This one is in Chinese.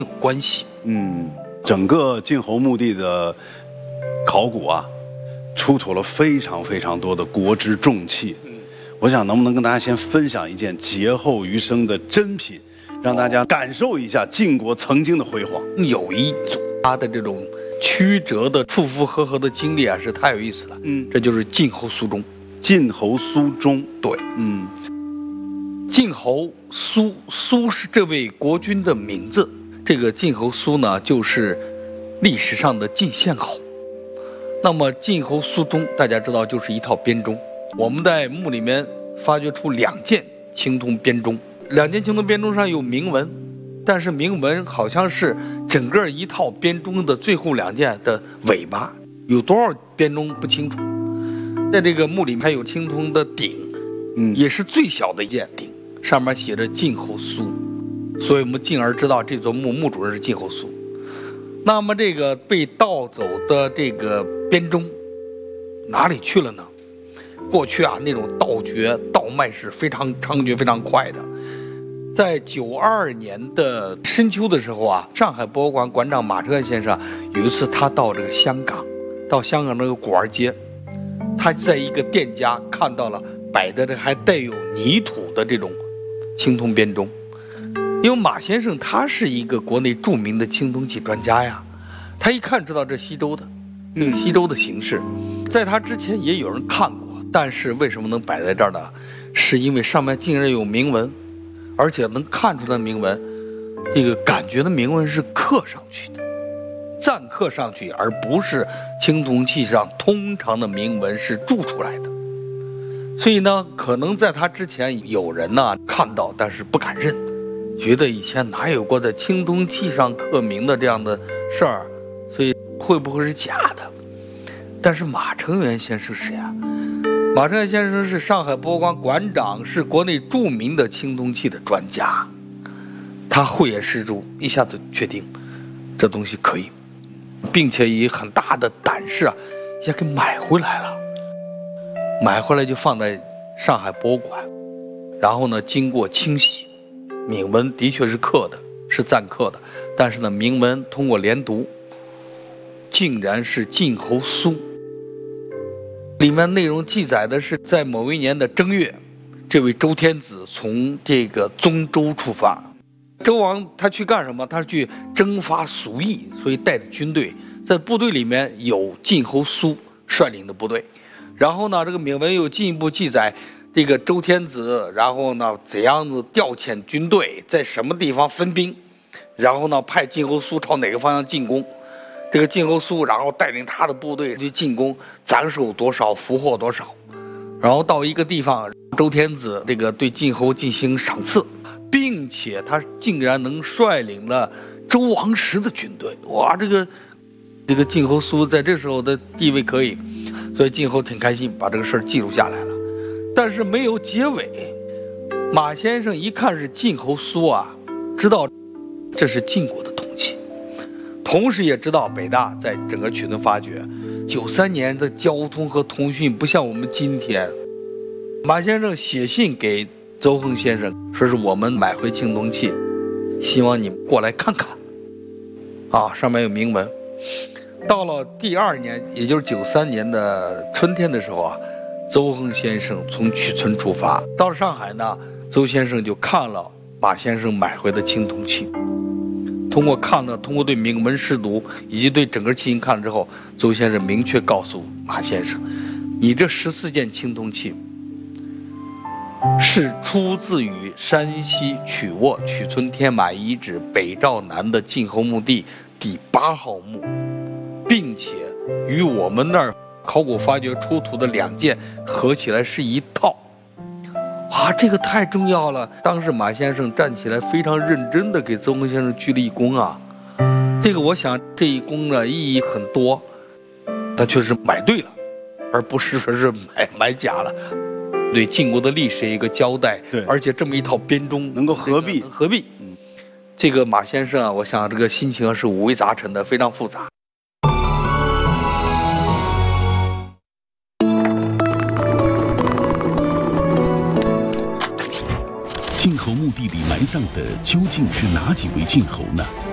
有关系。 整个晋侯墓地的考古啊，出土了非常非常多的国之重器。我想能不能跟大家先分享一件劫后余生的珍品，让大家感受一下晋国曾经的辉煌。 有一种他的这种曲折的复复合合的经历啊，是太有意思了。这就是晋侯苏中。 晋侯苏中， 对，晋侯苏，苏是这位国君的名字。这个晋侯苏呢，就是历史上的晋献侯。那么晋侯苏中，大家知道就是一套编钟。我们在墓里面发掘出2件青铜编钟，2件青铜编钟上有铭文，但是铭文好像是整个一套编钟的最后2件的尾巴，有多少编钟不清楚。在这个墓里还有青铜的鼎，也是最小的一件鼎，上面写着晋侯苏，所以我们进而知道这座墓主人是晋侯苏。那么这个被盗走的这个编钟哪里去了呢？过去啊，那种盗掘盗卖是非常猖獗非常快的。在92年的深秋的时候啊，上海博物馆馆长马承彦先生有一次他到这个香港，到香港那个古玩街，他在一个店家看到了摆的这还带有泥土的这种青铜编钟。因为马先生他是一个国内著名的青铜器专家呀，他一看知道这西周的，这个西周的形式，在他之前也有人看过，但是为什么能摆在这儿呢？是因为上面竟然有铭文，而且能看出来铭文，这个感觉的铭文是刻上去的，暂刻上去，而不是青铜器上通常的铭文是铸出来的。所以呢，可能在他之前有人呢看到，但是不敢认，觉得以前哪有过在青铜器上刻铭的这样的事儿，所以会不会是假的？但是马承元先生是谁啊？马承元先生是上海博物馆馆长，是国内著名的青铜器的专家，他慧眼识珠，一下子确定这东西可以，并且以很大的胆识啊，一下给买回来了。买回来就放在上海博物馆，然后呢，经过清洗，铭文的确是刻的，是暂刻的，但是呢，铭文通过连读，竟然是晋侯苏。里面内容记载的是，在某一年的正月，这位周天子从这个宗周出发。周王他去干什么？他去征伐蜀邑，所以带着军队，在部队里面有晋侯苏率领的部队。然后呢，这个铭文又进一步记载，这个周天子，然后呢怎样子调遣军队，在什么地方分兵，然后呢派晋侯苏朝哪个方向进攻。这个晋侯苏然后带领他的部队去进攻，斩首多少，俘获多少。然后到一个地方，周天子这个对晋侯进行赏赐，并且他竟然能率领了周王室的军队。哇，这个晋侯苏在这时候的地位可以，所以晋侯挺开心，把这个事儿记录下来了。但是没有结尾。马先生一看是晋侯苏啊，知道这是晋国的铜器，同时也知道北大在整个曲村发掘93年的交通和通讯不像我们今天。马先生写信给邹恒先生，说是我们买回青铜器，希望你们过来看看啊，上面有铭文。到了第2年，也就是93年的春天的时候啊，邹恒先生从曲村出发，到了上海呢，邹先生就看了马先生买回的青铜器。通过对铭文识读以及对整个器型看了之后，邹先生明确告诉马先生，你这14件青铜器是出自于山西曲沃曲村天马遗址北赵南的晋侯墓地第8号墓，并且与我们那儿考古发掘出土的2件合起来是一套。啊，这个太重要了！当时马先生站起来非常认真地给邹恒先生鞠了一躬啊。这个我想这一躬呢意义很多，他确实买对了，而不是说是买假了。对晋国的历史一个交代， 对， 而且这么一套编钟能够合璧， 这个马先生啊，我想这个心情是五味杂陈的，非常复杂。 晋侯墓地里埋葬的究竟是哪几位晋侯呢？